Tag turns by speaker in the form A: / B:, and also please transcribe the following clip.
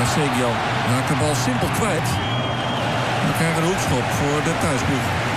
A: Seguian raakt de bal simpel kwijt. We krijgen een hoekschop voor de thuisploeg.